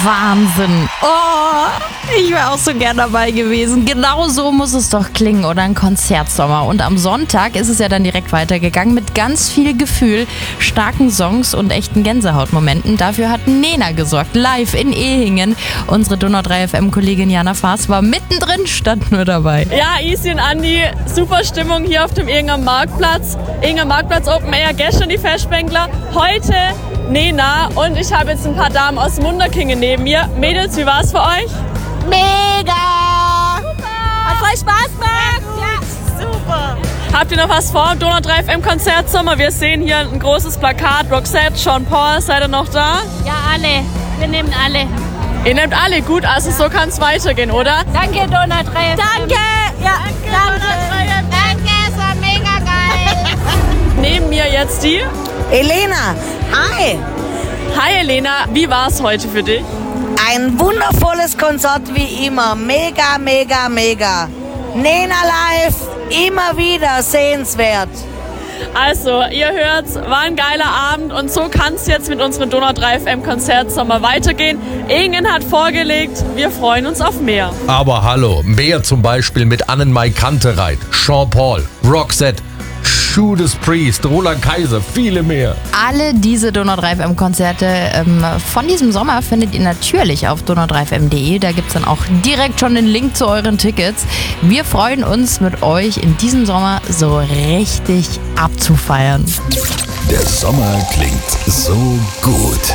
Wahnsinn. Oh, ich wäre auch so gern dabei gewesen. Genau so muss es doch klingen, oder? Ein Konzertsommer. Und am Sonntag ist es ja dann direkt weitergegangen mit ganz viel Gefühl, starken Songs und echten Gänsehautmomenten. Dafür hat Nena gesorgt, live in Ehingen. Unsere Donau 3 FM-Kollegin Jana Faas war mittendrin, stand nur dabei. Ja, Isi und Andi, super Stimmung hier auf dem Ehinger Marktplatz. Ehinger Marktplatz Open Air, gestern die Festbänkler, heute Nena und ich habe jetzt ein paar Damen aus Munderkingen neben mir. Mädels, wie war's für euch? Mega! Super! Hat voll Spaß gemacht! Ja, super! Habt ihr noch was vor? Donau 3 FM Konzertsommer. Wir sehen hier ein großes Plakat. Roxette, Sean Paul, seid ihr noch da? Ja, alle. Wir nehmen alle. Ihr nehmt alle, gut, also so kann es weitergehen, oder? Danke, Donau 3 FM. Danke! Ja, danke! Danke, es war mega geil! Neben mir jetzt die Elena, hi! Hi Elena, wie war es heute für dich? Ein wundervolles Konzert wie immer. Mega, mega, mega. Nena live, immer wieder sehenswert. Also, ihr hört's, war ein geiler Abend und so kann es jetzt mit unserem Donau 3 FM Konzertsommer weitergehen. Ehingen hat vorgelegt, wir freuen uns auf mehr. Aber hallo, mehr zum Beispiel mit Annenmai Kantereit, Sean Paul, Roxette, Judas Priest, Roland Kaiser, viele mehr. Alle diese Donau 3 FM-Konzerte von diesem Sommer findet ihr natürlich auf donau3fm.de. Da gibt es dann auch direkt schon den Link zu euren Tickets. Wir freuen uns, mit euch in diesem Sommer so richtig abzufeiern. Der Sommer klingt so gut.